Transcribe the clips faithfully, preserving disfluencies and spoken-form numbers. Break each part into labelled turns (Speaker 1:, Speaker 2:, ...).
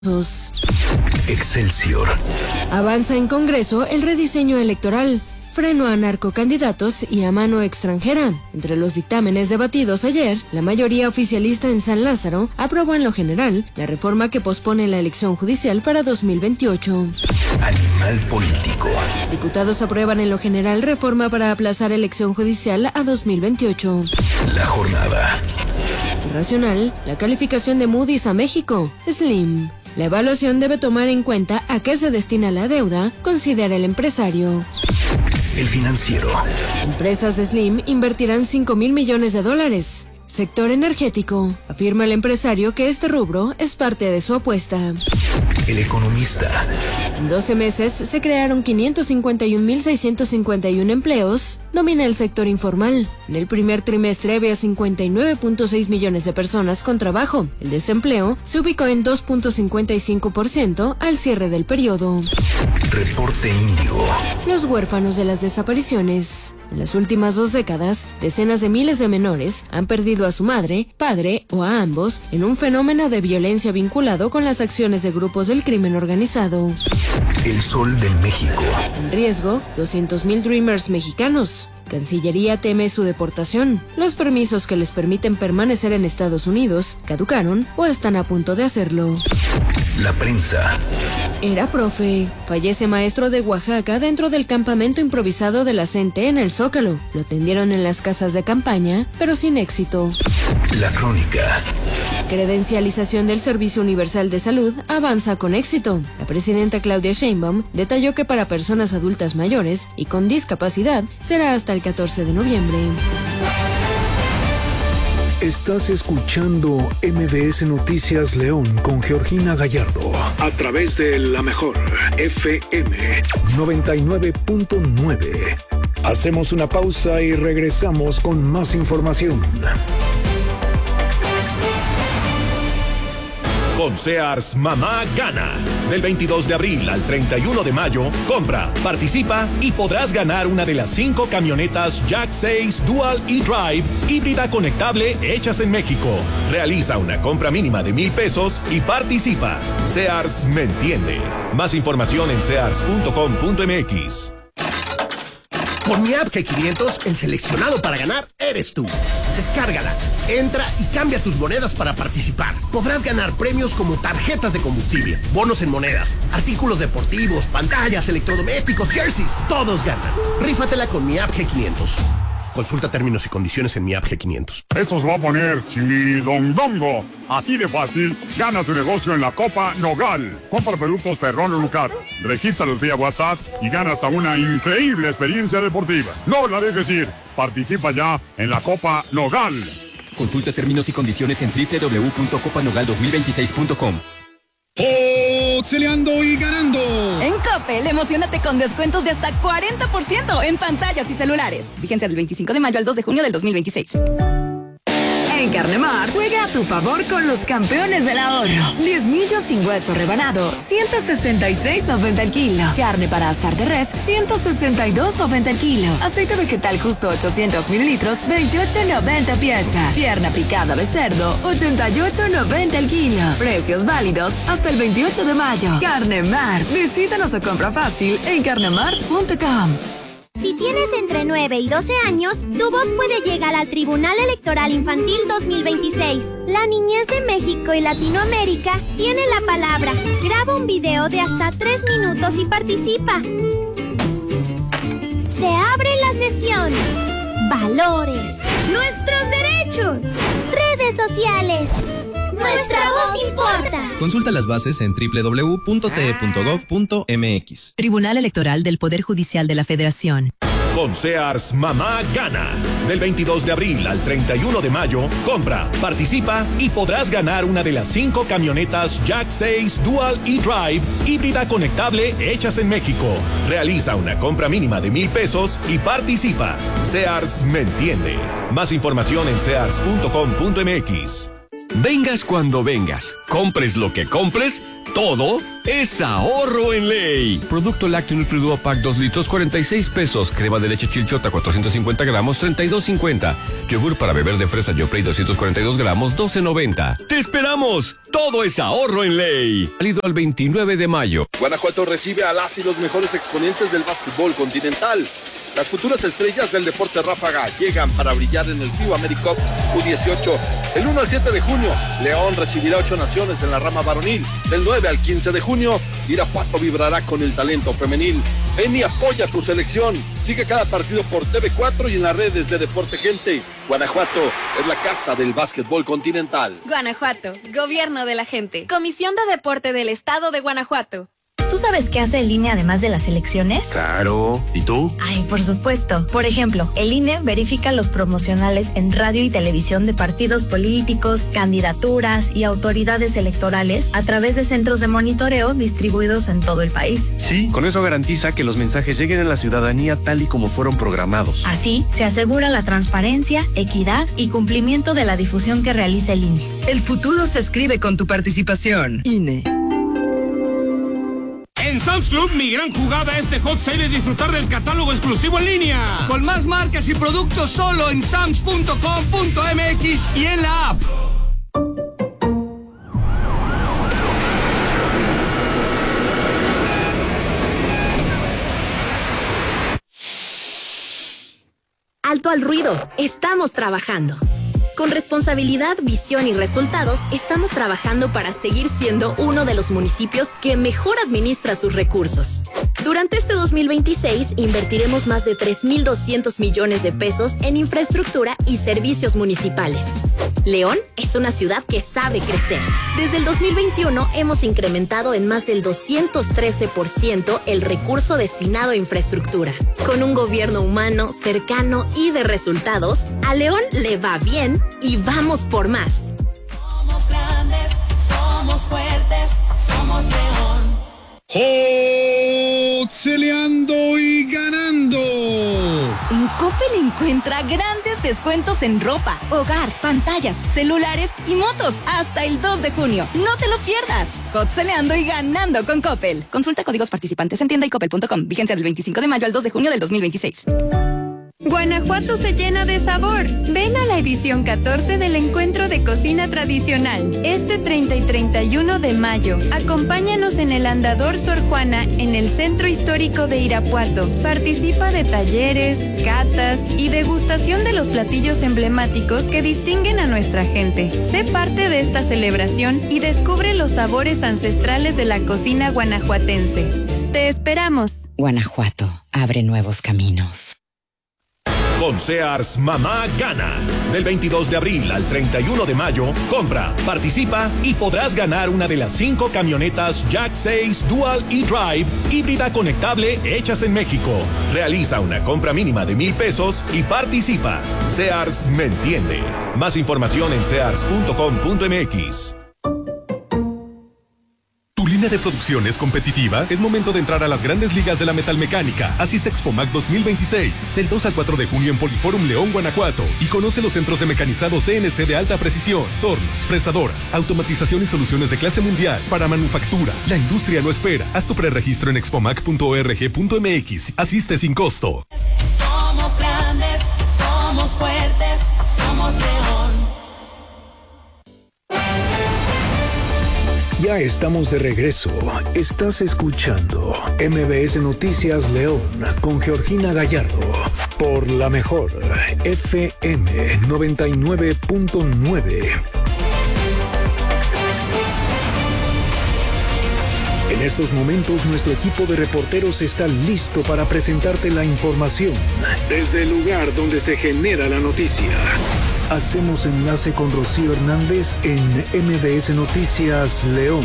Speaker 1: Excelsior.
Speaker 2: Avanza en Congreso el rediseño electoral, freno a narcocandidatos y a mano extranjera. Entre los dictámenes debatidos ayer, la mayoría oficialista en San Lázaro aprobó en lo general la reforma que pospone la elección judicial para dos mil veintiocho.
Speaker 1: Animal político.
Speaker 2: Diputados aprueban en lo general reforma para aplazar elección judicial a dos mil veintiocho.
Speaker 1: La jornada.
Speaker 2: Racional, la calificación de Moody's a México. Slim. La evaluación debe tomar en cuenta a qué se destina la deuda, considera el empresario.
Speaker 1: El Financiero.
Speaker 2: Empresas de Slim invertirán cinco mil millones de dólares. Sector energético. Afirma el empresario que este rubro es parte de su apuesta.
Speaker 1: El Economista.
Speaker 2: En doce meses se crearon quinientos cincuenta y un mil seiscientos cincuenta y uno empleos. Domina el sector informal. En el primer trimestre había cincuenta y nueve punto seis millones de personas con trabajo. El desempleo se ubicó en dos punto cincuenta y cinco por ciento al cierre del periodo.
Speaker 1: Reporte Índigo.
Speaker 2: Los huérfanos de las desapariciones. En las últimas dos décadas, decenas de miles de menores han perdido a su madre, padre o a ambos en un fenómeno de violencia vinculado con las acciones de grupos del crimen organizado.
Speaker 1: El Sol de México.
Speaker 2: En riesgo, doscientos mil Dreamers mexicanos. Cancillería teme su deportación. Los permisos que les permiten permanecer en Estados Unidos caducaron o están a punto de hacerlo.
Speaker 1: La prensa.
Speaker 2: Era profe. Fallece maestro de Oaxaca dentro del campamento improvisado de la CENTE en el Zócalo. Lo atendieron en las casas de campaña, pero sin éxito.
Speaker 1: La crónica.
Speaker 2: Credencialización del Servicio Universal de Salud avanza con éxito. La presidenta Claudia Sheinbaum detalló que para personas adultas mayores y con discapacidad será hasta el catorce de noviembre.
Speaker 1: Estás escuchando M B S Noticias León con Georgina Gallardo a través de la mejor F M noventa y nueve punto nueve. Hacemos una pausa y regresamos con más información.
Speaker 3: Con Sears, mamá gana. Del veintidós de abril al treinta y uno de mayo, compra, participa y podrás ganar una de las cinco camionetas Jack seis Dual E-Drive híbrida conectable hechas en México. Realiza una compra mínima de mil pesos y participa. Sears me entiende. Más información en sears punto com punto m x.
Speaker 4: Con mi app G quinientos, el seleccionado para ganar eres tú. Descárgala, entra y cambia tus monedas para participar. Podrás ganar premios como tarjetas de combustible, bonos en monedas, artículos deportivos, pantallas, electrodomésticos, jerseys. Todos ganan. Rífatela con mi app G quinientos. Consulta términos y condiciones en mi app G quinientos.
Speaker 5: Esto se va a poner chidondongo. Así de fácil, gana tu negocio en la Copa Nogal. Compra productos Perrón o Lucat. Regístralos vía WhatsApp y gana hasta una increíble experiencia deportiva. No la dejes ir. Participa ya en la Copa Nogal.
Speaker 6: Consulta términos y condiciones en doble u doble u doble u punto copa nogal dos mil veintiséis punto com.
Speaker 7: ¡Pixeleando y ganando!
Speaker 8: En Coppel, emocionate con descuentos de hasta cuarenta por ciento en pantallas y celulares. Vigencia del veinticinco de mayo al dos de junio del dos mil veintiséis.
Speaker 9: En Carnemar, juega a tu favor con los campeones del ahorro. diez millos sin hueso rebanado, ciento sesenta y seis noventa el kilo. Carne para asar de res, ciento sesenta y dos noventa el kilo. Aceite vegetal justo ochocientos mililitros, veintiocho noventa pieza. Pierna picada de cerdo, ochenta y ocho noventa el kilo. Precios válidos hasta el veintiocho de mayo. Carnemar, visítanos o compra fácil en carnemart punto com.
Speaker 10: Si tienes entre nueve y doce años, tu voz puede llegar al Tribunal Electoral Infantil dos mil veintiséis. La niñez de México y Latinoamérica tiene la palabra. Graba un video de hasta tres minutos y participa. Se abre la sesión. Valores. Nuestros derechos. Redes sociales. Nuestra voz importa.
Speaker 11: Consulta las bases en doble u doble u doble u punto t e punto gov punto m x.
Speaker 12: Tribunal Electoral del Poder Judicial de la Federación.
Speaker 3: Con Sears, mamá gana. Del veintidós de abril al treinta y uno de mayo, compra, participa y podrás ganar una de las cinco camionetas Jack seis Dual E-Drive híbrida conectable hechas en México. Realiza una compra mínima de mil pesos y participa. Sears me entiende. Más información en sears punto com punto m x.
Speaker 13: Vengas cuando vengas, compres lo que compres,
Speaker 7: todo es ahorro en Ley. Producto lácteo Nutriduo Pack dos litros, cuarenta y seis pesos. Crema de leche Chilchota, cuatrocientos cincuenta gramos, treinta y dos cincuenta. Yogur para beber de fresa Yoplait, doscientos cuarenta y dos gramos, doce noventa. ¡Te esperamos! Todo es ahorro en Ley. Válido al veintinueve de mayo.
Speaker 13: Guanajuato recibe a las y los mejores exponentes del básquetbol continental. Las futuras estrellas del deporte ráfaga llegan para brillar en el FIBA AmeriCup U dieciocho. El uno al siete de junio, León recibirá ocho naciones en la rama varonil. Del nueve al quince de junio, Irapuato vibrará con el talento femenil. Ven y apoya tu selección. Sigue cada partido por T V cuatro y en las redes de Deporte Gente. Guanajuato es la casa del básquetbol continental.
Speaker 14: Guanajuato, gobierno de la gente. Comisión de Deporte del Estado de Guanajuato.
Speaker 15: ¿Tú sabes qué hace el I N E además de las elecciones?
Speaker 13: Claro. ¿Y tú?
Speaker 15: Ay, por supuesto. Por ejemplo, el I N E verifica los promocionales en radio y televisión de partidos políticos, candidaturas y autoridades electorales a través de centros de monitoreo distribuidos en todo el país.
Speaker 16: Sí, con eso garantiza que los mensajes lleguen a la ciudadanía tal y como fueron programados.
Speaker 15: Así, se asegura la transparencia, equidad y cumplimiento de la difusión que realiza el I N E.
Speaker 17: El futuro se escribe con tu participación. I N E.
Speaker 18: En Sam's Club, mi gran jugada este hot sale es disfrutar del catálogo exclusivo en línea. Con más marcas y productos solo en sams punto com punto m x y en la app.
Speaker 19: Alto al ruido. Estamos trabajando. Con responsabilidad, visión y resultados, estamos trabajando para seguir siendo uno de los municipios que mejor administra sus recursos. Durante este dos mil veintiséis, invertiremos más de tres mil doscientos millones de pesos en infraestructura y servicios municipales. León es una ciudad que sabe crecer. Desde el dos mil veintiuno hemos incrementado en más del doscientos trece por ciento el recurso destinado a infraestructura. Con un gobierno humano, cercano y de resultados, a León le va bien y vamos por más.
Speaker 20: Somos grandes, somos fuertes, somos León.
Speaker 21: ¡Jotzeleando y ganando!
Speaker 8: En Coppel encuentra grandes descuentos en ropa, hogar, pantallas, celulares y motos hasta el dos de junio. No te lo pierdas. Jotzeleando y ganando con Coppel. Consulta códigos participantes en tienda y coppel punto com. Vigencia del veinticinco de mayo al dos de junio del dos mil veintiséis.
Speaker 22: Guanajuato se llena de sabor. Ven a la edición catorce del Encuentro de Cocina Tradicional, este treinta y treinta y uno de mayo. Acompáñanos en el Andador Sor Juana, en el Centro Histórico de Irapuato. Participa de talleres, catas y degustación de los platillos emblemáticos que distinguen a nuestra gente. Sé parte de esta celebración y descubre los sabores ancestrales de la cocina guanajuatense. ¡Te esperamos!
Speaker 23: Guanajuato, abre nuevos caminos.
Speaker 3: Con Sears, mamá gana. Del veintidós de abril al treinta y uno de mayo, compra, participa y podrás ganar una de las cinco camionetas Jack seis Dual e-Drive híbrida conectable hechas en México. Realiza una compra mínima de mil pesos y participa. Sears me entiende. Más información en sears punto com punto m x.
Speaker 24: ¿Tu línea de producción es competitiva? Es momento de entrar a las grandes ligas de la metalmecánica. Asiste a Expomac dos mil veintiséis, del dos al cuatro de junio en Poliforum León, Guanajuato. Y conoce los centros de mecanizado C N C de alta precisión, tornos, fresadoras, automatización y soluciones de clase mundial para manufactura. La industria no espera. Haz tu preregistro en expomac punto org punto m x. Asiste sin costo.
Speaker 20: Somos grandes, somos fuertes, somos León.
Speaker 1: Ya estamos de regreso. Estás escuchando M B S Noticias León con Georgina Gallardo por la mejor F M noventa y nueve punto nueve. En estos momentos nuestro equipo de reporteros está listo para presentarte la información desde el lugar donde se genera la noticia. Hacemos enlace con Rocío Hernández en M B S Noticias León.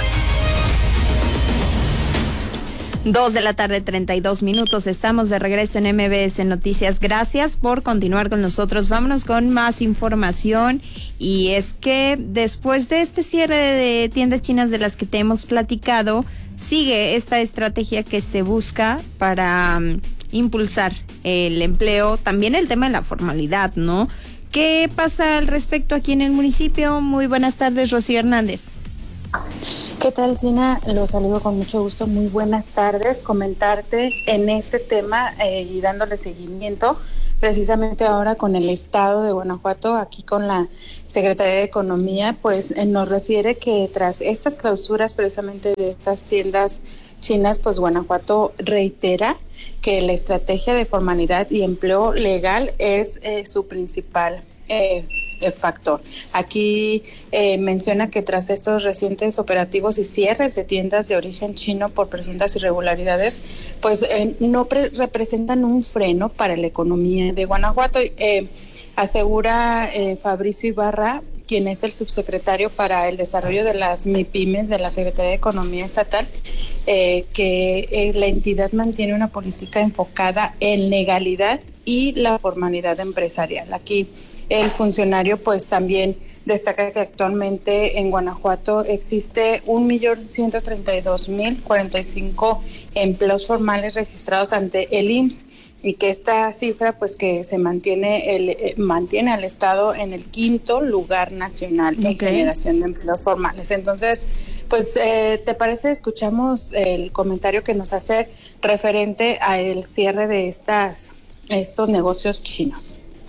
Speaker 25: Dos de la tarde, treinta y dos minutos. Estamos de regreso en M B S Noticias. Gracias por continuar con nosotros. Vámonos con más información. Y es que después de este cierre de tiendas chinas de las que te hemos platicado, sigue esta estrategia que se busca para um, impulsar el empleo, también el tema de la formalidad, ¿no? ¿Qué pasa al respecto aquí en el municipio? Muy buenas tardes, Rocío Hernández.
Speaker 2: ¿Qué tal, Gina? Los saludo con mucho gusto. Muy buenas tardes. Comentarte en este tema eh, y dándole seguimiento precisamente ahora con el Estado de Guanajuato, aquí con la Secretaría de Economía, pues eh, nos refiere que tras estas clausuras precisamente de estas tiendas chinas, pues Guanajuato reitera que la estrategia de formalidad y empleo legal es eh, su principal eh, factor. Aquí eh, menciona que tras estos recientes operativos y cierres de tiendas de origen chino por presuntas irregularidades, pues eh, no pre- representan un freno para la economía de Guanajuato. Eh, asegura eh, Fabricio Ibarra, quien es el subsecretario para el desarrollo de las MIPYMES de la Secretaría de Economía Estatal, eh, que eh, la entidad mantiene una política enfocada en legalidad y la formalidad empresarial. Aquí el funcionario pues también destaca que actualmente en Guanajuato existe un millón ciento treinta y dos mil cuarenta y cinco empleos formales registrados ante el I M S S y que esta cifra pues que se mantiene el eh, mantiene al Estado en el quinto lugar nacional okay. en generación de empleos formales. Entonces, pues eh, ¿te parece? Escuchamos el comentario que nos hace referente a el cierre de estas estos negocios chinos.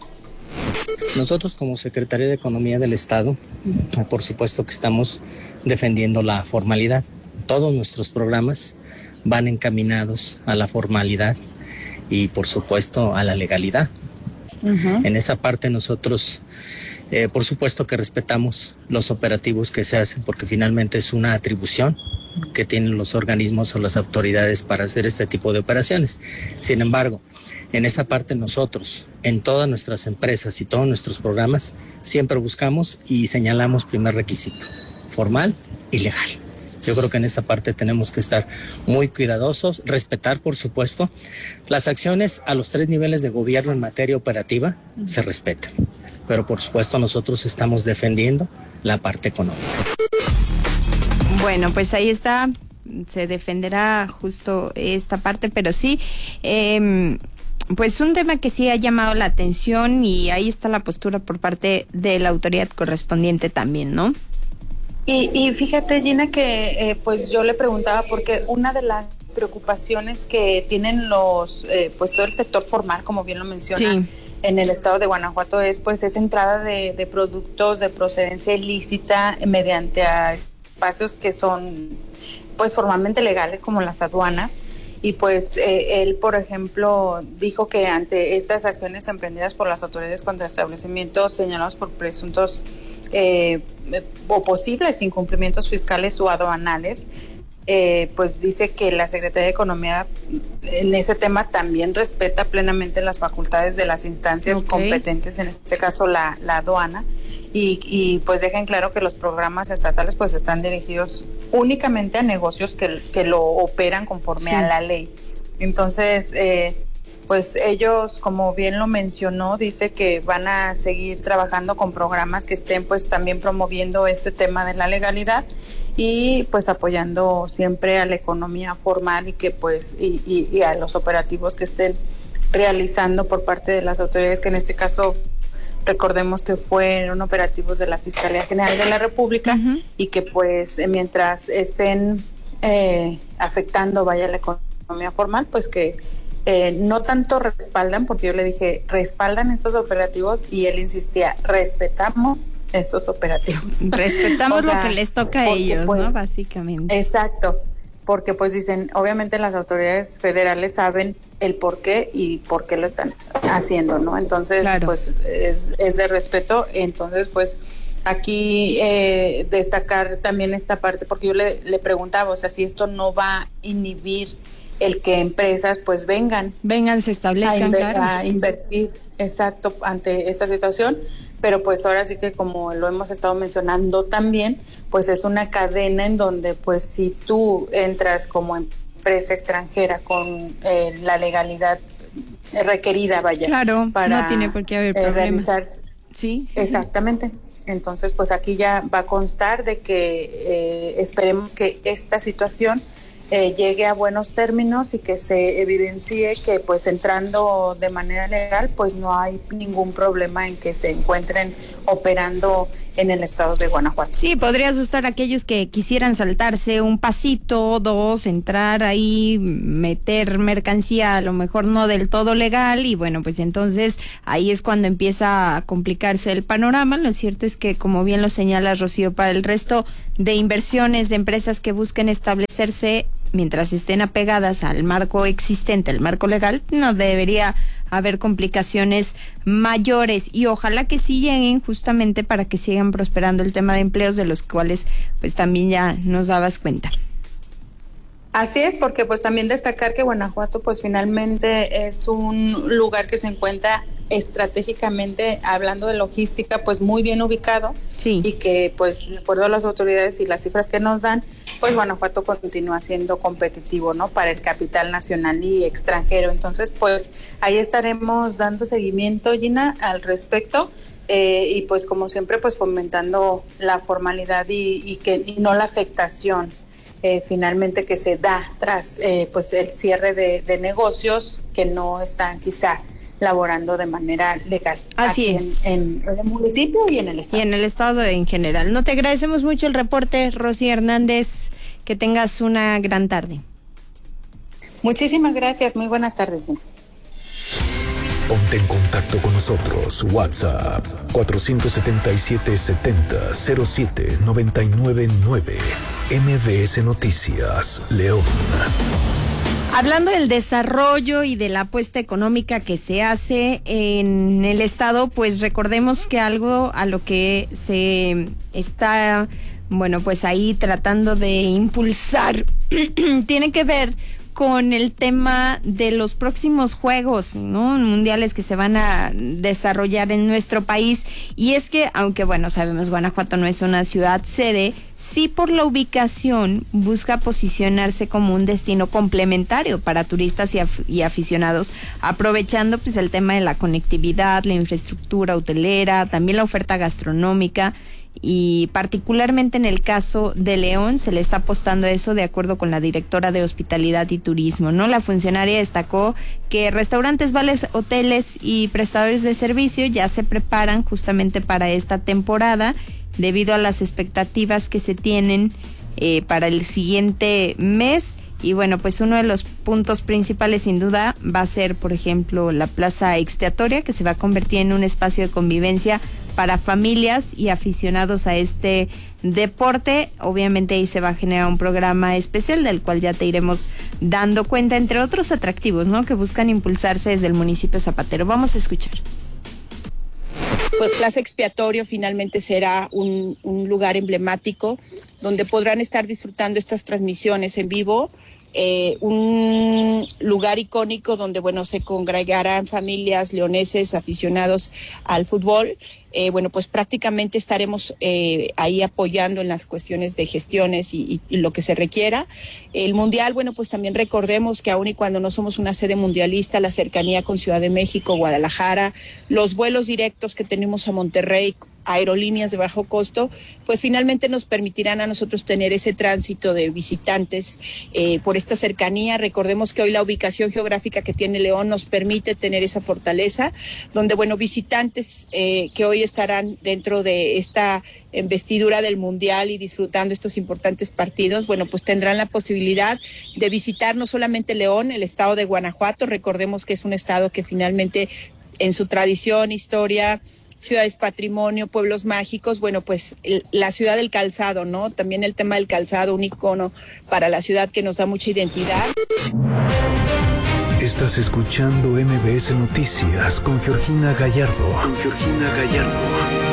Speaker 4: Nosotros como Secretaría de Economía del Estado, por supuesto que estamos defendiendo la formalidad. Todos nuestros programas van encaminados a la formalidad y por supuesto a la legalidad. Uh-huh. En esa parte nosotros, eh, por supuesto que respetamos los operativos que se hacen porque finalmente es una atribución que tienen los organismos o las autoridades para hacer este tipo de operaciones. Sin embargo, en esa parte nosotros, en todas nuestras empresas y todos nuestros programas, siempre buscamos y señalamos primer requisito, formal y legal. Yo creo que en esa parte tenemos que estar muy cuidadosos, respetar, por supuesto, las acciones a los tres niveles de gobierno en materia operativa se respetan, pero por supuesto nosotros estamos defendiendo la parte económica.
Speaker 25: Bueno, pues ahí está, se defenderá justo esta parte, pero sí, eh, pues un tema que sí ha llamado la atención y ahí está la postura por parte de la autoridad correspondiente también, ¿no?
Speaker 2: Y, y fíjate, Gina, que eh, pues yo le preguntaba porque una de las preocupaciones que tienen los, eh, pues todo el sector formal, como bien lo menciona, sí. en el estado de Guanajuato es pues esa entrada de, de productos de procedencia ilícita mediante a espacios que son pues formalmente legales como las aduanas. Y pues eh, él, por ejemplo, dijo que ante estas acciones emprendidas por las autoridades contra establecimientos señalados por presuntos eh, o posibles incumplimientos fiscales o aduanales, eh, pues dice que la Secretaría de Economía en ese tema también respeta plenamente las facultades de las instancias okay. competentes, en este caso la, la aduana, y, y pues dejan claro que los programas estatales pues están dirigidos únicamente a negocios que, que lo operan conforme sí. a la ley. Entonces, eh, pues ellos, como bien lo mencionó, dice que van a seguir trabajando con programas que estén pues también promoviendo este tema de la legalidad y pues apoyando siempre a la economía formal y que pues y, y, y a los operativos que estén realizando por parte de las autoridades, que en este caso recordemos que fueron operativos de la Fiscalía General de la República uh-huh. y que pues mientras estén eh, afectando vaya la economía formal, pues que Eh, no tanto respaldan, porque yo le dije, respaldan estos operativos y él insistía, respetamos estos operativos.
Speaker 25: Respetamos o sea, lo que les toca a ellos, pues, ¿no? Básicamente.
Speaker 2: Exacto, porque pues dicen, obviamente las autoridades federales saben el por qué y por qué lo están haciendo, ¿no? Entonces, claro. pues es, es de respeto, entonces pues aquí eh, destacar también esta parte, porque yo le, le preguntaba, o sea, si esto no va a inhibir el que empresas pues vengan
Speaker 25: vengan se establezcan
Speaker 2: a, inver-
Speaker 25: claro.
Speaker 2: a invertir exacto ante esta situación, pero pues ahora sí que como lo hemos estado mencionando también, pues es una cadena en donde pues si tú entras como empresa extranjera con eh, la legalidad requerida, vaya,
Speaker 25: claro,
Speaker 2: para
Speaker 25: no tiene por qué haber problemas.
Speaker 2: Eh, realizar
Speaker 25: sí, sí
Speaker 2: exactamente sí. Entonces pues aquí ya va a constar de que eh, esperemos que esta situación eh, llegue a buenos términos y que se evidencie que pues entrando de manera legal pues no hay ningún problema en que se encuentren operando en el estado de Guanajuato.
Speaker 25: Sí, podría asustar a aquellos que quisieran saltarse un pasito, dos, entrar ahí, meter mercancía a lo mejor no del todo legal y bueno, pues entonces ahí es cuando empieza a complicarse el panorama. Lo cierto es que, como bien lo señala Rocío, para el resto de inversiones de empresas que busquen establecerse mientras estén apegadas al marco existente, el marco legal, no debería haber complicaciones mayores y ojalá que sí lleguen justamente para que sigan prosperando el tema de empleos de los cuales pues también ya nos dabas cuenta.
Speaker 2: Así es, porque pues también destacar que Guanajuato pues finalmente es un lugar que se encuentra estratégicamente, hablando de logística, pues muy bien ubicado, sí, y que pues de acuerdo a las autoridades y las cifras que nos dan, pues Guanajuato continúa siendo competitivo, ¿no? Para el capital nacional y extranjero. Entonces pues ahí estaremos dando seguimiento, Gina, al respecto. Eh, y pues como siempre pues fomentando la formalidad y, y que y no la afectación eh, finalmente que se da tras eh, pues el cierre de, de negocios que no están quizá laborando de manera legal.
Speaker 25: Así es.
Speaker 2: En, en el municipio y en el estado.
Speaker 25: Y en el estado en general. No te agradecemos mucho el reporte, Rocío Hernández. Que tengas una gran tarde.
Speaker 2: Muchísimas gracias. Muy buenas tardes.
Speaker 1: Ponte en contacto con nosotros. WhatsApp cuatro siete siete, setenta, cero siete, noventa y nueve nueve. M V S Noticias, León.
Speaker 25: Hablando del desarrollo y de la apuesta económica que se hace en el estado, pues recordemos que algo a lo que se está, bueno, pues ahí tratando de impulsar tiene que ver con el tema de los próximos juegos, ¿no? Mundiales que se van a desarrollar en nuestro país. Y es que, aunque bueno, sabemos Guanajuato no es una ciudad sede, sí por la ubicación busca posicionarse como un destino complementario para turistas y, af- y aficionados, aprovechando pues el tema de la conectividad, la infraestructura hotelera, también la oferta gastronómica. Y particularmente en el caso de León se le está apostando a eso, de acuerdo con la directora de Hospitalidad y Turismo, ¿no? La funcionaria destacó que restaurantes, bares, hoteles y prestadores de servicio ya se preparan justamente para esta temporada debido a las expectativas que se tienen eh, para el siguiente mes. Y bueno, pues uno de los puntos principales sin duda va a ser, por ejemplo, la plaza expiatoria, que se va a convertir en un espacio de convivencia para familias y aficionados a este deporte. Obviamente ahí se va a generar un programa especial del cual ya te iremos dando cuenta, entre otros atractivos, ¿no?, que buscan impulsarse desde el municipio zapatero. Vamos a escuchar.
Speaker 5: Pues Plaza Expiatorio finalmente será un, un lugar emblemático donde podrán estar disfrutando estas transmisiones en vivo, eh, un lugar icónico donde, bueno, se congregarán familias leoneses aficionados al fútbol. Eh, bueno, pues prácticamente estaremos eh, ahí apoyando en las cuestiones de gestiones y, y, y lo que se requiera. El Mundial, bueno, pues también recordemos que aun y cuando no somos una sede mundialista, la cercanía con Ciudad de México, Guadalajara, los vuelos directos que tenemos a Monterrey, aerolíneas de bajo costo, pues finalmente nos permitirán a nosotros tener ese tránsito de visitantes eh, por esta cercanía. Recordemos que hoy la ubicación geográfica que tiene León nos permite tener esa fortaleza, donde, bueno, visitantes eh, que hoy estarán dentro de esta investidura del Mundial y disfrutando estos importantes partidos, bueno, pues tendrán la posibilidad de visitar no solamente León, el estado de Guanajuato. Recordemos que es un estado que finalmente en su tradición, historia, ciudades patrimonio, pueblos mágicos, bueno, pues el, la ciudad del calzado, ¿no? También el tema del calzado, un icono para la ciudad que nos da mucha identidad.
Speaker 1: Estás escuchando M V S Noticias con Georgina Gallardo. Con Georgina Gallardo.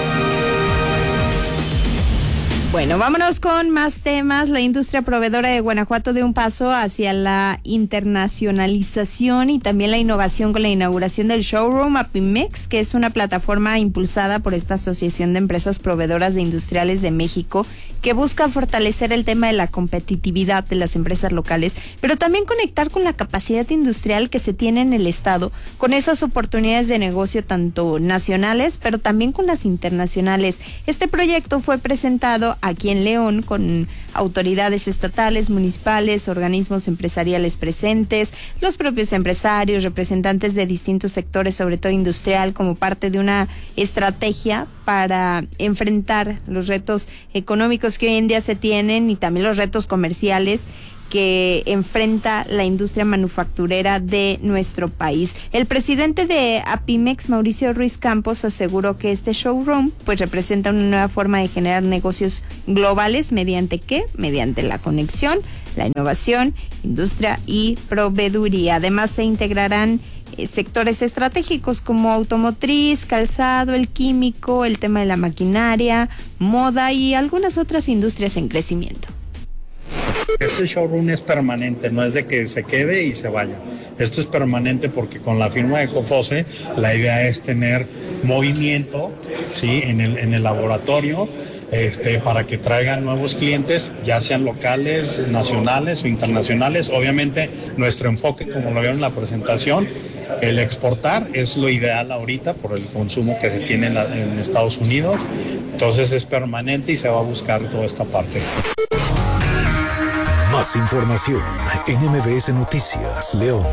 Speaker 25: Bueno, vámonos con más temas. La industria proveedora de Guanajuato dio un paso hacia la internacionalización y también la innovación con la inauguración del showroom Apimex, que es una plataforma impulsada por esta Asociación de Empresas Proveedoras de Industriales de México, que busca fortalecer el tema de la competitividad de las empresas locales, pero también conectar con la capacidad industrial que se tiene en el estado, con esas oportunidades de negocio tanto nacionales, pero también con las internacionales. Este proyecto fue presentado aquí en León con autoridades estatales, municipales, organismos empresariales presentes, los propios empresarios, representantes de distintos sectores, sobre todo industrial, como parte de una estrategia para enfrentar los retos económicos que hoy en día se tienen y también los retos comerciales que enfrenta la industria manufacturera de nuestro país. El presidente de Apimex, Mauricio Ruiz Campos, aseguró que este showroom pues representa una nueva forma de generar negocios globales. ¿Mediante qué? Mediante la conexión, la innovación, industria y proveeduría. Además se integrarán eh, sectores estratégicos como automotriz, calzado, el químico, el tema de la maquinaria, moda y algunas otras industrias en crecimiento.
Speaker 6: Este showroom es permanente, no es de que se quede y se vaya. Esto es permanente porque con la firma de Cofose la idea es tener movimiento, ¿sí? en el, en el laboratorio este, para que traigan nuevos clientes, ya sean locales, nacionales o internacionales. Obviamente nuestro enfoque, como lo vieron en la presentación, el exportar es lo ideal ahorita por el consumo que se tiene en, la, en Estados Unidos. Entonces es permanente y se va a buscar toda esta parte.
Speaker 1: Más información en M B S Noticias, León.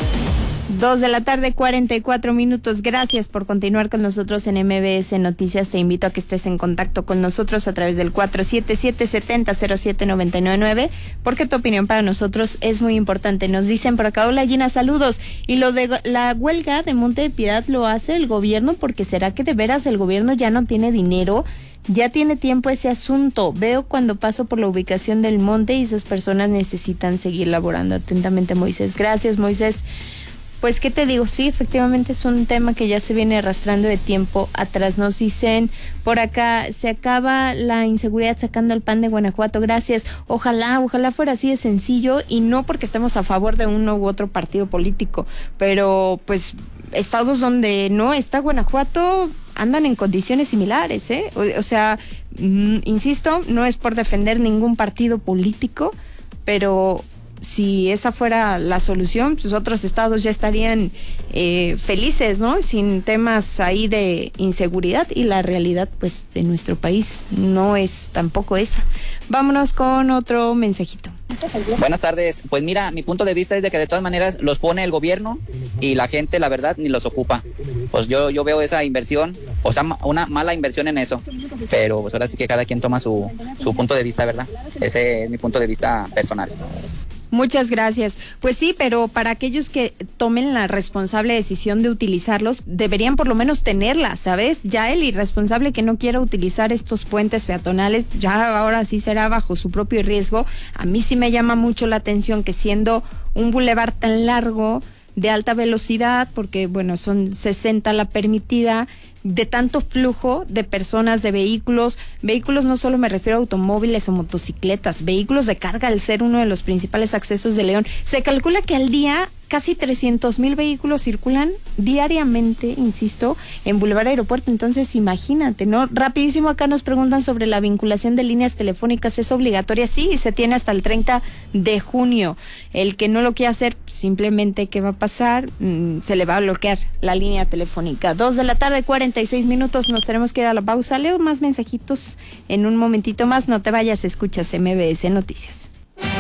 Speaker 25: Dos de la tarde, cuarenta y cuatro minutos. Gracias por continuar con nosotros en M B S Noticias. Te invito a que estés en contacto con nosotros a través del cuatro siete siete, siete cero, cero siete nueve nueve nueve, porque tu opinión para nosotros es muy importante. Nos dicen por acá, hola Gina, saludos. Y lo de la huelga de Monte de Piedad lo hace el gobierno, porque ¿será que de veras el gobierno ya no tiene dinero? Ya tiene tiempo ese asunto. Veo cuando paso por la ubicación del monte y esas personas necesitan seguir laborando. Atentamente, Moisés. Gracias, Moisés. Pues, ¿qué te digo? Sí, efectivamente es un tema que ya se viene arrastrando de tiempo atrás. Nos dicen por acá, se acaba la inseguridad sacando el pan de Guanajuato. Gracias. Ojalá, ojalá fuera así de sencillo, y no porque estemos a favor de uno u otro partido político, pero pues estados donde no está Guanajuato andan en condiciones similares, ¿eh? O, o sea, mm, insisto, no es por defender ningún partido político, pero si esa fuera la solución, pues otros estados ya estarían eh, felices, ¿no? Sin temas ahí de inseguridad, y la realidad, pues, de nuestro país no es tampoco esa. Vámonos con otro mensajito.
Speaker 9: Buenas tardes. Pues mira, mi punto de vista es de que de todas maneras los pone el gobierno y la gente, la verdad, ni los ocupa. Pues yo yo veo esa inversión, o sea, una mala inversión en eso. Pero pues ahora sí que cada quien toma su, su punto de vista, ¿verdad? Ese es mi punto de vista personal.
Speaker 25: Muchas gracias. Pues sí, pero para aquellos que tomen la responsable decisión de utilizarlos, deberían por lo menos tenerla, ¿sabes? Ya el irresponsable que no quiera utilizar estos puentes peatonales, ya ahora sí será bajo su propio riesgo. A mí sí me llama mucho la atención que, siendo un bulevar tan largo, de alta velocidad, porque bueno, son sesenta la permitida, de tanto flujo de personas, de vehículos, vehículos no solo me refiero a automóviles o motocicletas, vehículos de carga, al ser uno de los principales accesos de León. Se calcula que al día casi trescientos mil vehículos circulan diariamente, insisto, en Boulevard Aeropuerto. Entonces, imagínate, ¿no? Rapidísimo, acá nos preguntan sobre la vinculación de líneas telefónicas. ¿Es obligatoria? Sí, y se tiene hasta el treinta de junio. El que no lo quiera hacer, simplemente, ¿qué va a pasar? Mm, se le va a bloquear la línea telefónica. Dos de la tarde, cuarenta y seis minutos. Nos tenemos que ir a la pausa. Leo más mensajitos en un momentito más. No te vayas, escuchas M B S Noticias.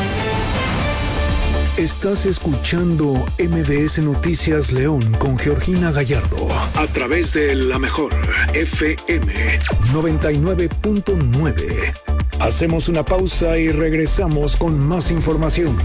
Speaker 1: Estás escuchando M B S Noticias León con Georgina Gallardo a través de La Mejor F M noventa y nueve punto nueve. Hacemos una pausa y regresamos con más información.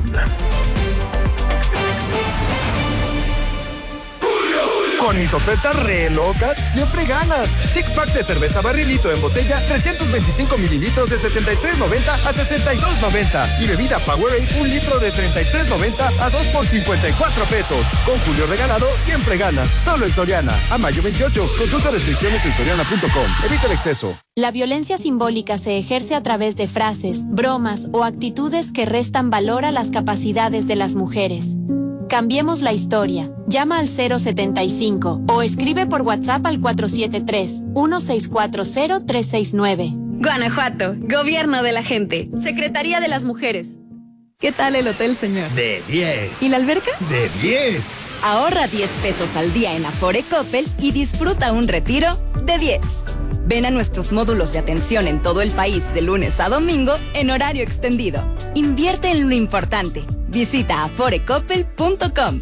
Speaker 10: Con mis ofertas re locas, siempre ganas. Six pack de cerveza barrilito en botella, trescientos veinticinco mililitros de setenta y tres noventa a sesenta y dos noventa. Y bebida Powerade, un litro de treinta y tres noventa a dos por cincuenta y cuatro pesos. Con Julio regalado, siempre ganas. Solo en Soriana. A mayo veintiocho. Consulta restricciones en soriana punto com. Evita el exceso.
Speaker 14: La violencia simbólica se ejerce a través de frases, bromas o actitudes que restan valor a las capacidades de las mujeres. Cambiemos la historia. Llama al cero setenta y cinco o escribe por WhatsApp al cuatro siete tres, uno seis cuatro cero, tres seis nueve.
Speaker 8: Guanajuato, Gobierno de la Gente, Secretaría de las Mujeres. ¿Qué tal el hotel, señor?
Speaker 7: De diez.
Speaker 8: ¿Y la alberca?
Speaker 7: De diez.
Speaker 8: Ahorra diez pesos al día en Afore Coppel y disfruta un retiro de diez. Ven a nuestros módulos de atención en todo el país de lunes a domingo en horario extendido. Invierte en lo importante. Visita afore coppel punto com.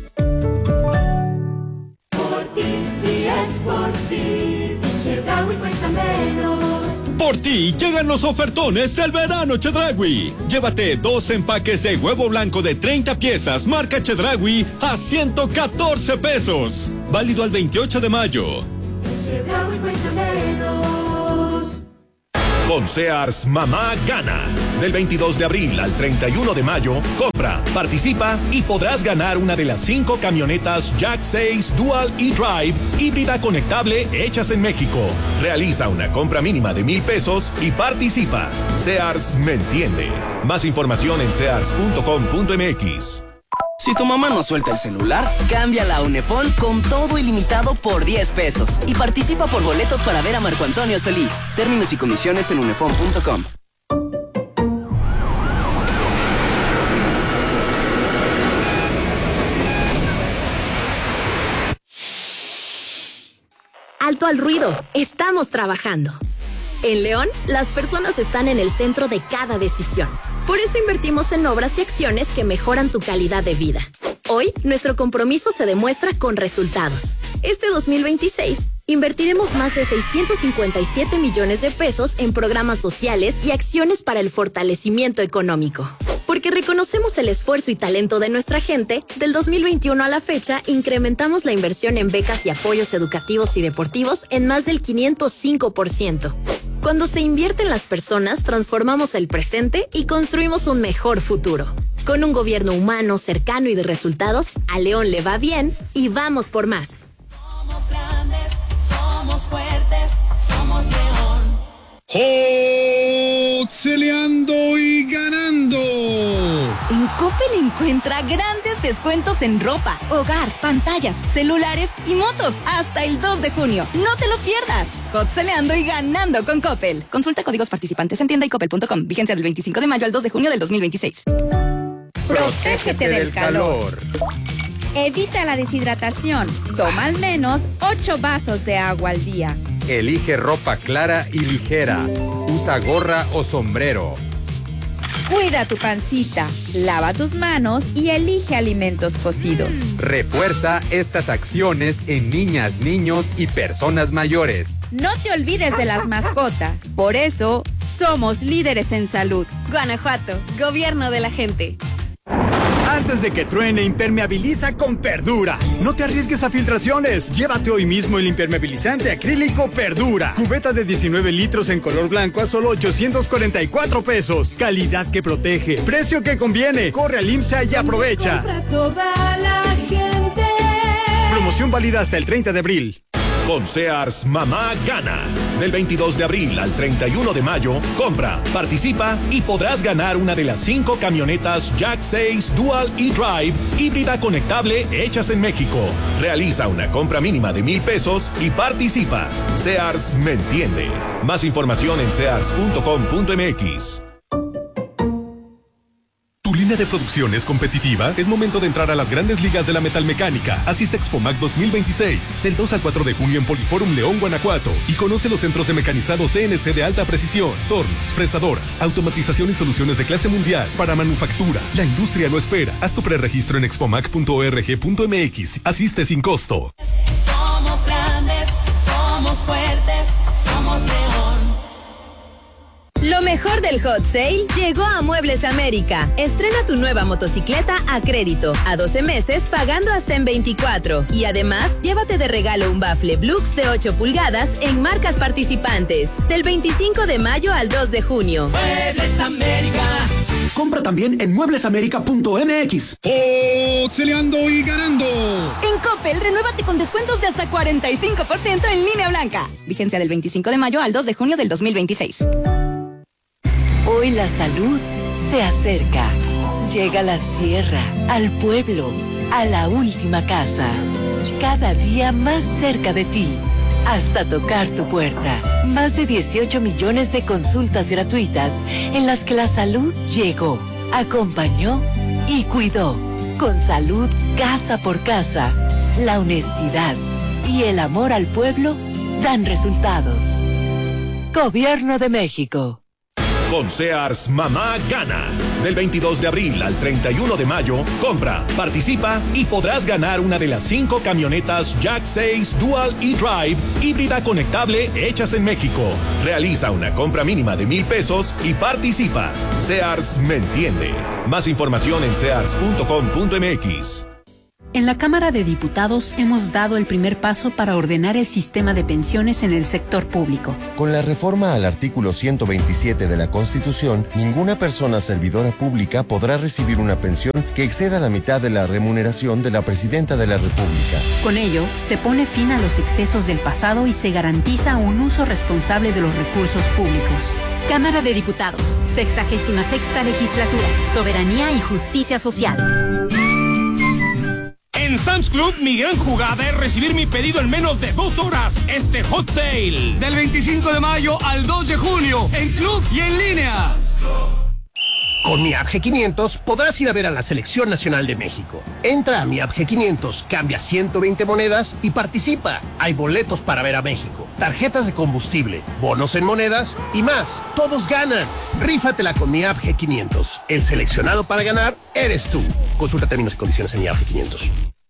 Speaker 20: Por ti, y es por ti, Chedraui cuesta menos.
Speaker 3: Por ti llegan los ofertones del verano Chedraui. Llévate dos empaques de huevo blanco de treinta piezas marca Chedraui a ciento catorce pesos. Válido al veintiocho de mayo.
Speaker 20: Chedraui cuesta menos.
Speaker 3: Con Sears, mamá gana. Del veintidós de abril al treinta y uno de mayo, compra, participa y podrás ganar una de las cinco camionetas Jack seis Dual e-Drive híbrida conectable hechas en México. Realiza una compra mínima de mil pesos y participa. Sears me entiende. Más información en sears punto com punto m x.
Speaker 11: Si tu mamá no suelta el celular, cámbiala a Unefón con todo ilimitado por diez pesos y participa por boletos para ver a Marco Antonio Solís. Términos y condiciones en unefón punto com.
Speaker 19: Alto al ruido, estamos trabajando. En León, las personas están en el centro de cada decisión. Por eso invertimos en obras y acciones que mejoran tu calidad de vida. Hoy, nuestro compromiso se demuestra con resultados. Este dos mil veintiséis, invertiremos más de seiscientos cincuenta y siete millones de pesos en programas sociales y acciones para el fortalecimiento económico. Porque reconocemos el esfuerzo y talento de nuestra gente, del dos mil veintiuno a la fecha, incrementamos la inversión en becas y apoyos educativos y deportivos en más del quinientos cinco por ciento. Cuando se invierte en las personas, transformamos el presente y construimos un mejor futuro. Con un gobierno humano, cercano y de resultados, a León le va bien y vamos por más.
Speaker 20: Somos grandes, somos fuertes, somos León.
Speaker 21: ¡Jotzeleando y ganando!
Speaker 8: En Coppel encuentra grandes descuentos en ropa, hogar, pantallas, celulares y motos hasta el dos de junio. No te lo pierdas. Jotzeleando y ganando con Coppel. Consulta códigos participantes en tienda y coppel punto com. Vigencia del veinticinco de mayo al dos de junio del dos mil veintiséis.
Speaker 25: Protégete del calor. Evita la deshidratación. Toma al menos ocho vasos de agua al día.
Speaker 12: Elige ropa clara y ligera. Usa gorra o sombrero.
Speaker 25: Cuida tu pancita, lava tus manos y elige alimentos cocidos.
Speaker 12: Refuerza estas acciones en niñas, niños y personas mayores.
Speaker 25: No te olvides de las mascotas. Por eso, somos líderes en salud. Guanajuato, Gobierno de la Gente.
Speaker 18: Antes de que truene, impermeabiliza con Perdura. No te arriesgues a filtraciones. Llévate hoy mismo el impermeabilizante acrílico Perdura. Cubeta de diecinueve litros en color blanco a solo ochocientos cuarenta y cuatro pesos. Calidad que protege. Precio que conviene. Corre al IMSA y aprovecha.
Speaker 20: Compra toda la gente.
Speaker 18: Promoción válida hasta el treinta de abril.
Speaker 3: Con Sears, mamá gana. Del veintidós de abril al treinta y uno de mayo, compra, participa y podrás ganar una de las cinco camionetas Jack seis Dual e-Drive híbrida conectable hechas en México. Realiza una compra mínima de mil pesos y participa. Sears me entiende. Más información en sears punto com punto m x.
Speaker 24: ¿Tu línea de producción es competitiva? Es momento de entrar a las grandes ligas de la metalmecánica. Asiste a Expomac dos mil veintiséis, del dos al cuatro de junio en Poliforum León, Guanajuato. Y conoce los centros de mecanizado C N C de alta precisión, tornos, fresadoras, automatización y soluciones de clase mundial para manufactura. La industria no espera. Haz tu preregistro en expomac punto org punto m x. Asiste sin costo.
Speaker 20: Somos grandes, somos fuertes, somos León.
Speaker 8: Lo mejor del Hot Sale llegó a Muebles América. Estrena tu nueva motocicleta a crédito, a doce meses pagando hasta en veinticuatro. Y además, llévate de regalo un bafle Blux de ocho pulgadas en marcas participantes. Del veinticinco de mayo al dos de junio.
Speaker 20: Muebles América.
Speaker 13: Compra también en muebles américa punto m x.
Speaker 21: ¡Jotzeleando y ganando!
Speaker 8: En Coppel, renuévate con descuentos de hasta cuarenta y cinco por ciento en línea blanca. Vigencia del veinticinco de mayo al dos de junio del dos mil veintiséis.
Speaker 23: Hoy la salud se acerca. Llega a la sierra, al pueblo, a la última casa. Cada día más cerca de ti. hasta tocar tu puerta. Más de dieciocho millones de consultas gratuitas en las que la salud llegó, acompañó y cuidó. Con salud casa por casa, la honestidad y el amor al pueblo dan resultados. Gobierno de México.
Speaker 3: Con Sears Mamá Gana. Del veintidós de abril al treinta y uno de mayo, compra, participa y podrás ganar una de las cinco camionetas Jack seis Dual e-Drive híbrida conectable hechas en México. Realiza una compra mínima de mil pesos y participa. Sears me entiende. Más información en sears punto com punto m x.
Speaker 4: En la Cámara de Diputados hemos dado el primer paso para ordenar el sistema de pensiones en el sector público.
Speaker 15: Con la reforma al artículo ciento veintisiete de la Constitución, ninguna persona servidora pública podrá recibir una pensión que exceda la mitad de la remuneración de la Presidenta de la República.
Speaker 4: Con ello, se pone fin a los excesos del pasado y se garantiza un uso responsable de los recursos públicos.
Speaker 16: Cámara de Diputados, sexagésima sexta legislatura, soberanía y justicia social.
Speaker 17: En Sam's Club, mi gran jugada es recibir mi pedido en menos de dos horas. Este Hot Sale.
Speaker 22: Del veinticinco de mayo al dos de junio, en club y en línea.
Speaker 26: Con mi App G quinientos podrás ir a ver a la Selección Nacional de México. Entra a mi App G quinientos, cambia ciento veinte monedas y participa. Hay boletos para ver a México, tarjetas de combustible, bonos en monedas y más. Todos ganan. Rífatela con mi App G quinientos. El seleccionado para ganar eres tú. Consulta términos y condiciones en mi App G quinientos.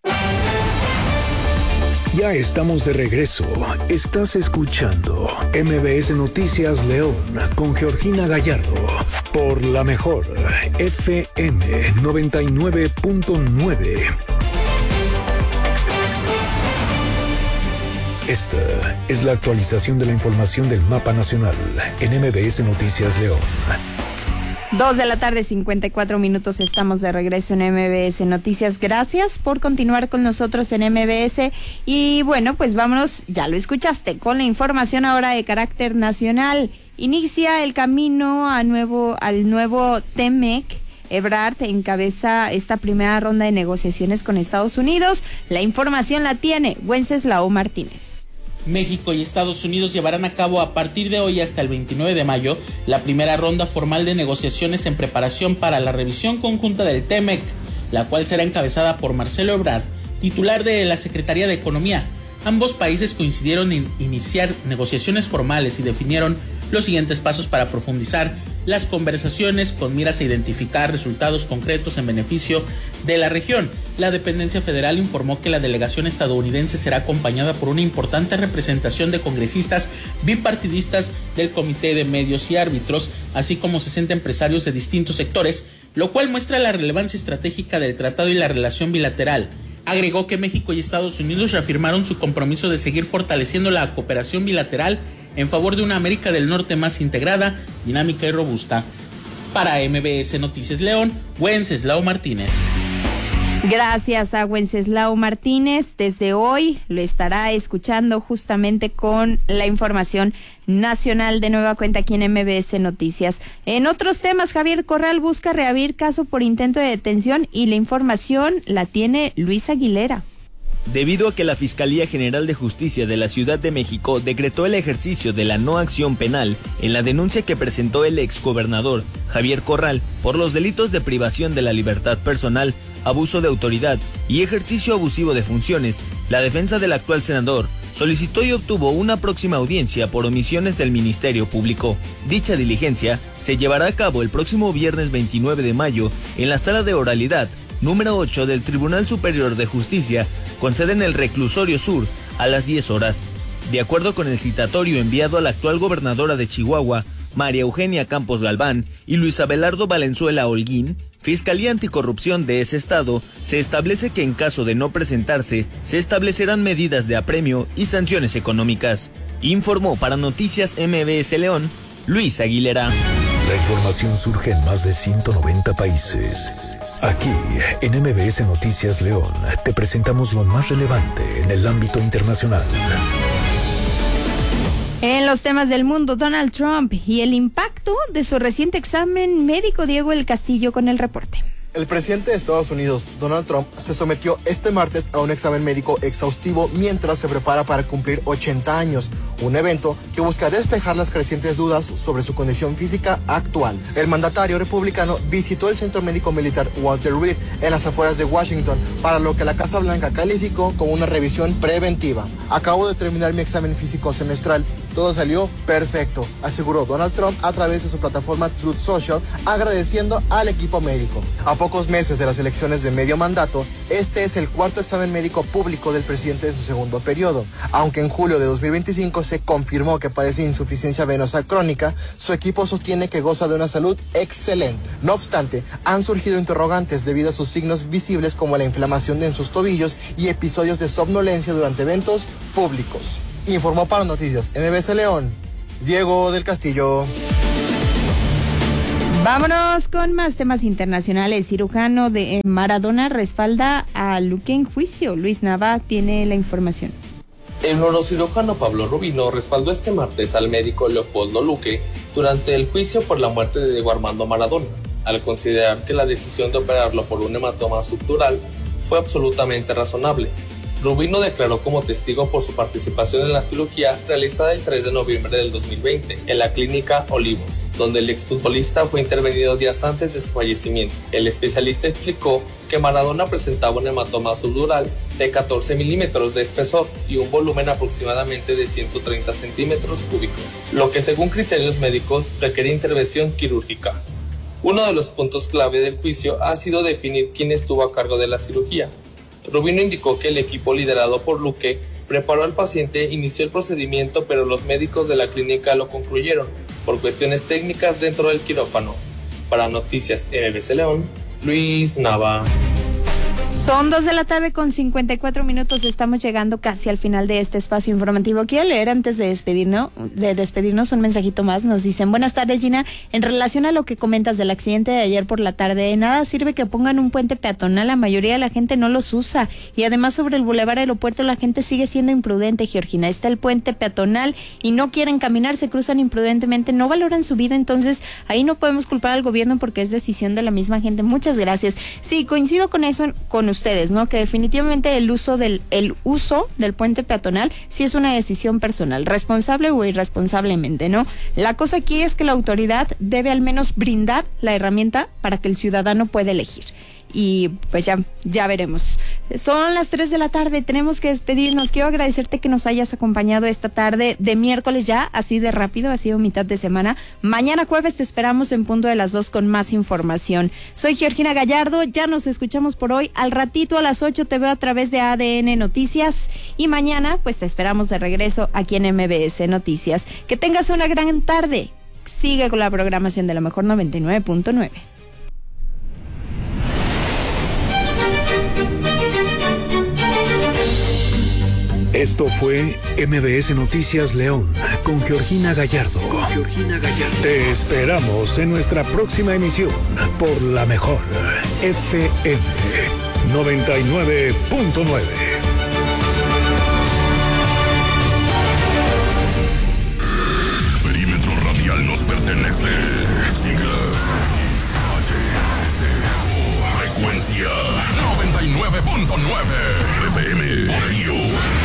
Speaker 1: Ya estamos de regreso. Estás escuchando M B S Noticias León con Georgina Gallardo por la mejor F M noventa y nueve punto nueve. Esta es la actualización de la información del mapa nacional en M B S Noticias León.
Speaker 25: Dos de la tarde, cincuenta y cuatro minutos, estamos de regreso en M B S Noticias. Gracias por continuar con nosotros en M B S. Y bueno, pues vámonos, ya lo escuchaste, con la información ahora de carácter nacional. Inicia el camino a nuevo, al nuevo T M E C. Ebrard encabeza esta primera ronda de negociaciones con Estados Unidos. La información la tiene Wenceslao Martínez.
Speaker 27: México y Estados Unidos llevarán a cabo a partir de hoy hasta el veintinueve de mayo la primera ronda formal de negociaciones en preparación para la revisión conjunta del T M E C, la cual será encabezada por Marcelo Ebrard, titular de la Secretaría de Economía. Ambos países coincidieron en iniciar negociaciones formales y definieron los siguientes pasos para profundizar las conversaciones con miras a identificar resultados concretos en beneficio de la región. La dependencia federal informó que la delegación estadounidense será acompañada por una importante representación de congresistas bipartidistas del Comité de Medios y Árbitros, así como sesenta empresarios de distintos sectores, lo cual muestra la relevancia estratégica del tratado y la relación bilateral. Agregó que México y Estados Unidos reafirmaron su compromiso de seguir fortaleciendo la cooperación bilateral en favor de una América del Norte más integrada, dinámica y robusta. Para M B S Noticias León, Wenceslao Martínez.
Speaker 25: Gracias a Wenceslao Martínez. Desde hoy lo estará escuchando justamente con la información nacional de nueva cuenta aquí en M B S Noticias. En otros temas, Javier Corral busca reabrir caso por intento de detención y la información la tiene Luis Aguilera.
Speaker 28: Debido a que la Fiscalía General de Justicia de la Ciudad de México decretó el ejercicio de la no acción penal en la denuncia que presentó el exgobernador Javier Corral por los delitos de privación de la libertad personal, abuso de autoridad y ejercicio abusivo de funciones, la defensa del actual senador solicitó y obtuvo una próxima audiencia por omisiones del Ministerio Público. Dicha diligencia se llevará a cabo el próximo viernes veintinueve de mayo en la Sala de Oralidad número ocho del Tribunal Superior de Justicia, con sede en el Reclusorio Sur, a las diez horas. De acuerdo con el citatorio enviado a la actual gobernadora de Chihuahua, María Eugenia Campos Galván, y Luis Abelardo Valenzuela Holguín, Fiscalía Anticorrupción de ese estado, se establece que en caso de no presentarse, se establecerán medidas de apremio y sanciones económicas. Informó para Noticias M B S León, Luis Aguilera.
Speaker 1: La información surge en más de ciento noventa países. Aquí, en M B S Noticias León, te presentamos lo más relevante en el ámbito internacional.
Speaker 25: En los temas del mundo, Donald Trump y el impacto de su reciente examen médico. Diego El Castillo con el reporte.
Speaker 2: El presidente de Estados Unidos, Donald Trump, se sometió este martes a un examen médico exhaustivo mientras se prepara para cumplir ochenta años, un evento que busca despejar las crecientes dudas sobre su condición física actual. El mandatario republicano visitó el Centro Médico Militar Walter Reed en las afueras de Washington, para lo que la Casa Blanca calificó como una revisión preventiva. Acabo de terminar mi examen físico semestral. Todo salió perfecto, aseguró Donald Trump a través de su plataforma Truth Social, agradeciendo al equipo médico. A pocos meses de las elecciones de medio mandato, este es el cuarto examen médico público del presidente en su segundo periodo. Aunque en julio de dos mil veinticinco se confirmó que padece insuficiencia venosa crónica, su equipo sostiene que goza de una salud excelente. No obstante, han surgido interrogantes debido a sus signos visibles como la inflamación en sus tobillos y episodios de somnolencia durante eventos públicos. Informó para Noticias M B S León, Diego del Castillo.
Speaker 25: Vámonos con más temas internacionales. Cirujano de Maradona respalda a Luque en juicio. Luis Nava tiene la información.
Speaker 5: El neurocirujano Pablo Rubino respaldó este martes al médico Leopoldo Luque durante el juicio por la muerte de Diego Armando Maradona, al considerar que la decisión de operarlo por un hematoma subdural fue absolutamente razonable. Rubino declaró como testigo por su participación en la cirugía realizada el tres de noviembre del dos mil veinte en la clínica Olivos, donde el exfutbolista fue intervenido días antes de su fallecimiento. El especialista explicó que Maradona presentaba un hematoma subdural de catorce milímetros de espesor y un volumen aproximadamente de ciento treinta centímetros cúbicos, lo que según criterios médicos requería intervención quirúrgica. Uno de los puntos clave del juicio ha sido definir quién estuvo a cargo de la cirugía. Rubino indicó que el equipo liderado por Luque preparó al paciente, inició el procedimiento, pero los médicos de la clínica lo concluyeron por cuestiones técnicas dentro del quirófano. Para Noticias M B S León, Luis Nava.
Speaker 25: Son dos de la tarde con cincuenta y cuatro minutos. Estamos llegando casi al final de este espacio informativo. Quiero leer antes de despedirnos, de despedirnos un mensajito más. Nos dicen: buenas tardes, Gina. En relación a lo que comentas del accidente de ayer por la tarde, de nada sirve que pongan un puente peatonal. La mayoría de la gente no los usa. Y además sobre el Boulevard Aeropuerto la gente sigue siendo imprudente, Georgina. Está el puente peatonal y no quieren caminar, se cruzan imprudentemente, no valoran su vida. Entonces ahí no podemos culpar al gobierno porque es decisión de la misma gente. Muchas gracias. Sí, coincido con eso, con ustedes, ¿no? Que definitivamente el uso del el uso del puente peatonal sí es una decisión personal, responsable o irresponsablemente, ¿no? La cosa aquí es que la autoridad debe al menos brindar la herramienta para que el ciudadano pueda elegir. Y pues ya, ya veremos. Son las tres de la tarde, tenemos que despedirnos. Quiero agradecerte que nos hayas acompañado esta tarde de miércoles ya, así de rápido, ha sido mitad de semana. Mañana jueves te esperamos en punto de las dos con más información. Soy Georgina Gallardo, ya nos escuchamos por hoy. Al ratito a las ocho te veo a través de A D N Noticias. Y mañana pues te esperamos de regreso aquí en M B S Noticias. Que tengas una gran tarde. Sigue con la programación de la mejor noventa y nueve punto nueve.
Speaker 1: Esto fue M B S Noticias León con Georgina Gallardo. Con Georgina Gallardo. Te esperamos en nuestra próxima emisión por la mejor F M noventa y nueve punto nueve.